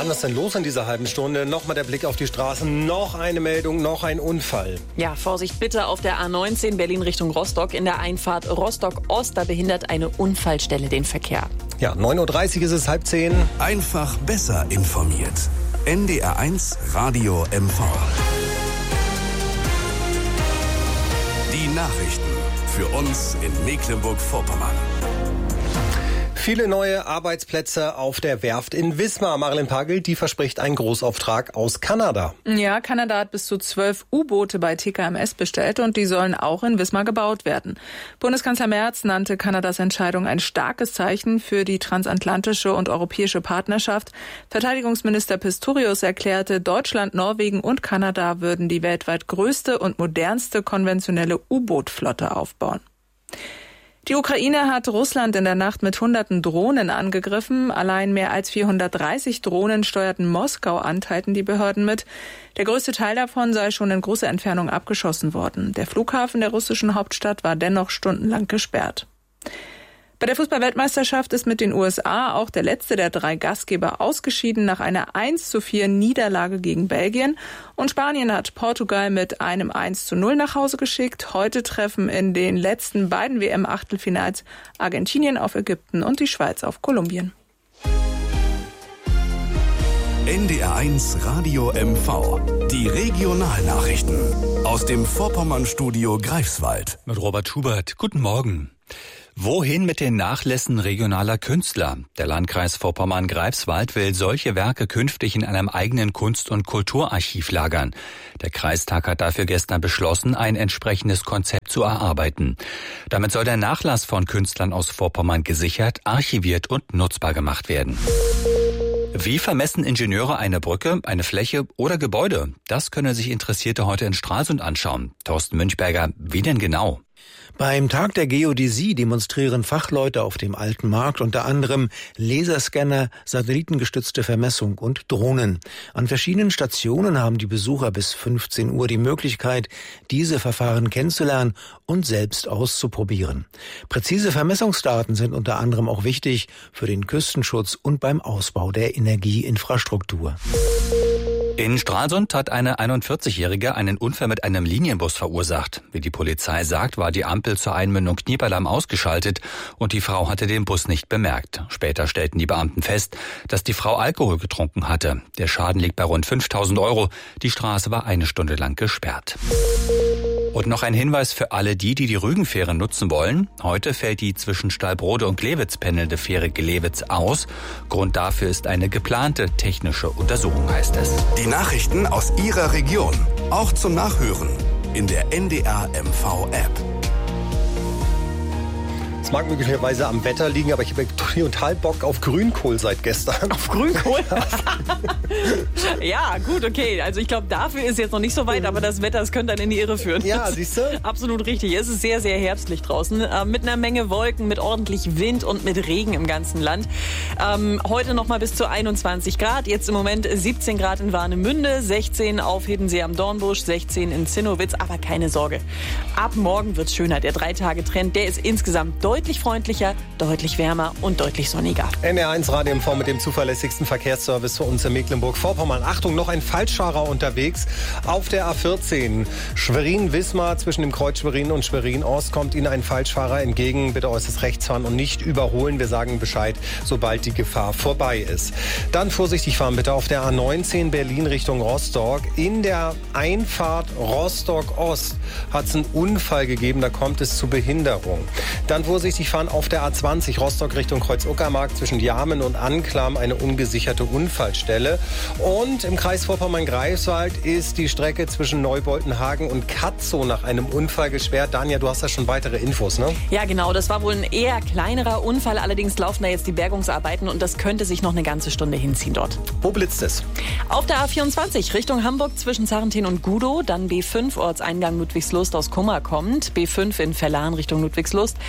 Mann, was ist denn los in dieser halben Stunde? Nochmal der Blick auf die Straßen, noch eine Meldung, noch ein Unfall. Ja, Vorsicht bitte auf der A19 Berlin Richtung Rostock. In der Einfahrt Rostock-Ost, da behindert eine Unfallstelle den Verkehr. Ja, 9.30 Uhr ist es, 9:30. Einfach besser informiert. NDR1 Radio MV. Die Nachrichten für uns in Mecklenburg-Vorpommern. Viele neue Arbeitsplätze auf der Werft in Wismar. Marilyn Pagel, die verspricht einen Großauftrag aus Kanada. Ja, Kanada hat bis zu 12 U-Boote bei TKMS bestellt und die sollen auch in Wismar gebaut werden. Bundeskanzler Merz nannte Kanadas Entscheidung ein starkes Zeichen für die transatlantische und europäische Partnerschaft. Verteidigungsminister Pistorius erklärte, Deutschland, Norwegen und Kanada würden die weltweit größte und modernste konventionelle U-Boot-Flotte aufbauen. Die Ukraine hat Russland in der Nacht mit Hunderten Drohnen angegriffen. Allein mehr als 430 Drohnen steuerten Moskau an, teilten die Behörden mit. Der größte Teil davon sei schon in großer Entfernung abgeschossen worden. Der Flughafen der russischen Hauptstadt war dennoch stundenlang gesperrt. Bei der Fußball-Weltmeisterschaft ist mit den USA auch der letzte der 3 Gastgeber ausgeschieden nach einer 1:4 Niederlage gegen Belgien. Und Spanien hat Portugal mit einem 1:0 nach Hause geschickt. Heute treffen in den letzten beiden WM-Achtelfinals Argentinien auf Ägypten und die Schweiz auf Kolumbien. NDR1 Radio MV. Die Regionalnachrichten aus dem Vorpommern-Studio Greifswald. Mit Robert Schubert. Guten Morgen. Wohin mit den Nachlässen regionaler Künstler? Der Landkreis Vorpommern-Greifswald will solche Werke künftig in einem eigenen Kunst- und Kulturarchiv lagern. Der Kreistag hat dafür gestern beschlossen, ein entsprechendes Konzept zu erarbeiten. Damit soll der Nachlass von Künstlern aus Vorpommern gesichert, archiviert und nutzbar gemacht werden. Wie vermessen Ingenieure eine Brücke, eine Fläche oder Gebäude? Das können sich Interessierte heute in Stralsund anschauen. Thorsten Münchberger, wie denn genau? Beim Tag der Geodäsie demonstrieren Fachleute auf dem Alten Markt unter anderem Laserscanner, satellitengestützte Vermessung und Drohnen. An verschiedenen Stationen haben die Besucher bis 15 Uhr die Möglichkeit, diese Verfahren kennenzulernen und selbst auszuprobieren. Präzise Vermessungsdaten sind unter anderem auch wichtig für den Küstenschutz und beim Ausbau der Energieinfrastruktur. In Stralsund hat eine 41-Jährige einen Unfall mit einem Linienbus verursacht. Wie die Polizei sagt, war die Ampel zur Einmündung Knieperdamm ausgeschaltet und die Frau hatte den Bus nicht bemerkt. Später stellten die Beamten fest, dass die Frau Alkohol getrunken hatte. Der Schaden liegt bei rund 5.000 €. Die Straße war 1 Stunde lang gesperrt. Und noch ein Hinweis für alle die Rügenfähre nutzen wollen. Heute fällt die zwischen Stallbrode und Glewitz pendelnde Fähre Glewitz aus. Grund dafür ist eine geplante technische Untersuchung, heißt es. Die Nachrichten aus Ihrer Region, auch zum Nachhören in der NDR MV App. Es mag möglicherweise am Wetter liegen, aber ich habe total Bock auf Grünkohl seit gestern. Auf Grünkohl? Ja, gut, okay. Also ich glaube, dafür ist jetzt noch nicht so weit, aber das Wetter, das könnte dann in die Irre führen. Ja, siehst du? Absolut richtig. Es ist sehr, sehr herbstlich draußen. Mit einer Menge Wolken, mit ordentlich Wind und mit Regen im ganzen Land. Heute noch mal bis zu 21 Grad. Jetzt im Moment 17 Grad in Warnemünde, 16 auf Hiddensee am Dornbusch, 16 in Zinnowitz. Aber keine Sorge. Ab morgen wird's schöner. Der 3-Tage-Trend, der ist insgesamt deutlich freundlicher, deutlich wärmer und deutlich sonniger. NDR1 Radio MV mit dem zuverlässigsten Verkehrsservice für uns in Mecklenburg-Vorpommern. Achtung, noch ein Falschfahrer unterwegs auf der A14. Schwerin-Wismar, zwischen dem Kreuz Schwerin und Schwerin-Ost kommt Ihnen ein Falschfahrer entgegen. Bitte äußerst rechts fahren und nicht überholen. Wir sagen Bescheid, sobald die Gefahr vorbei ist. Dann vorsichtig fahren bitte auf der A19 Berlin Richtung Rostock. In der Einfahrt Rostock-Ost hat es einen Unfall gegeben, da kommt es zu Behinderung. Dann vorsichtig fahren auf der A20 Rostock Richtung Kreuz-Uckermark zwischen Jarmen und Anklam, eine ungesicherte Unfallstelle. Und im Kreis Vorpommern-Greifswald ist die Strecke zwischen Neuboltenhagen und Katzow nach einem Unfall gesperrt. Danja, du hast da schon weitere Infos, ne? Ja, genau. Das war wohl ein eher kleinerer Unfall. Allerdings laufen da jetzt die Bergungsarbeiten und das könnte sich noch eine ganze Stunde hinziehen dort. Wo blitzt es? Auf der A24 Richtung Hamburg zwischen Zarrentin und Gudow. Dann B5 Ortseingang Ludwigslust aus Kummer kommt. B5 in Verlan Richtung Ludwigslust. B6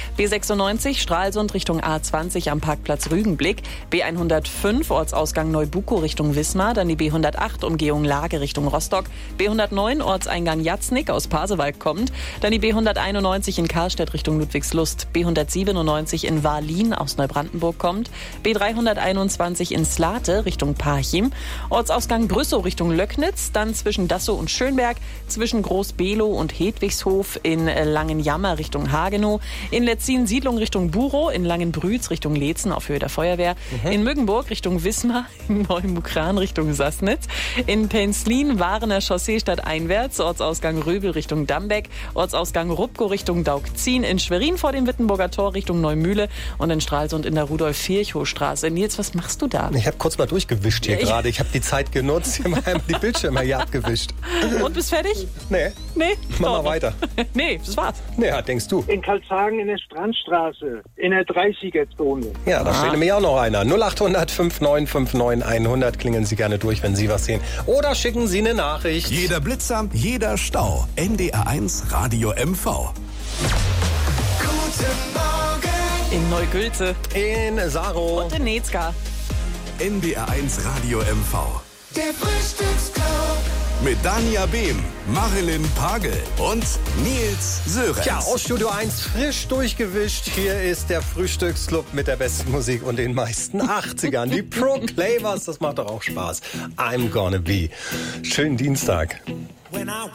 B96 Stralsund Richtung A20 am Parkplatz Rügenblick, B105 Ortsausgang Neubuko Richtung Wismar, dann die B108 Umgehung Lage Richtung Rostock, B109 Ortseingang Jatznick aus Pasewalk kommt, dann die B191 in Karlstedt Richtung Ludwigslust, B197 in Wahllin aus Neubrandenburg kommt, B321 in Slate Richtung Parchim, Ortsausgang Brüssow Richtung Löcknitz, dann zwischen Dassow und Schönberg, zwischen Groß-Below und Hedwigshof in Langenjammer Richtung Hagenow, in Letzin Siedlung Richtung Burow, in Langenbrütz Richtung Leetzen auf Höhe der Feuerwehr, in Müggenburg Richtung Wismar, in Neumukran Richtung Sassnitz, in Penzlin Warener Chaussee stadteinwärts, Ortsausgang Röbel Richtung Dambeck, Ortsausgang Rupko Richtung Daugzien, in Schwerin vor dem Wittenburger Tor Richtung Neumühle und in Stralsund in der Rudolf-Virchow-Straße. Nils, was machst du da? Ich habe kurz mal durchgewischt hier gerade. Ich habe die Zeit genutzt, ich habe die Bildschirme hier abgewischt. Und bist fertig? Nee. Mach mal weiter. Nee, das war's. Ja, denkst du. In Karlshagen in der Strandstraße, in der 30er-Zone. Ja, da steht nämlich auch noch einer. 0800 5959 100. Klingeln Sie gerne durch, wenn Sie was sehen. Oder schicken Sie eine Nachricht. Jeder Blitzer, jeder Stau. NDR1 Radio MV. Guten Morgen. In Neugülze. In Sarow. Und in Nezga. NDR1 Radio MV. Der Frühstücksclub. Mit Dania Behm, Marilyn Pagel und Nils Sörenz. Tja, aus Studio 1 frisch durchgewischt. Hier ist der Frühstücksclub mit der besten Musik und den meisten 80ern. Die Proclaimers, das macht doch auch Spaß. I'm gonna be. Schönen Dienstag. When I